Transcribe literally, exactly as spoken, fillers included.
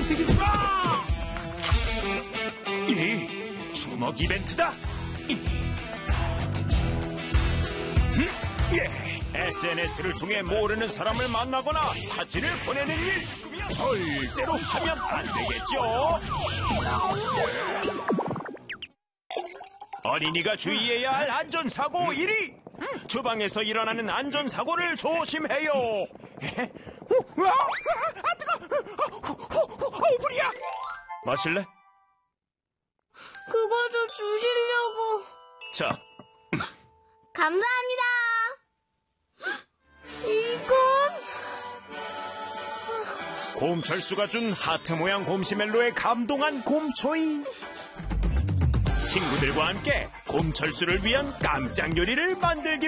이 주먹 이벤트다. 음, 예. 에스엔에스를 통해 모르는 사람을 만나거나 사진을 보내는 일 절대로 하면 안 되겠죠. 어린이가 주의해야 할 안전사고 일 위. 주방에서 일어나는 안전사고를 조심해요. 아, 뜨거! 어, 불이야! 마실래? 그거 좀 주시려고. 자. 감사합니다. 이건? 곰철수가 준 하트 모양 곰시멜로에 감동한 곰초이. 친구들과 함께 곰철수를 위한 깜짝 요리를 만들기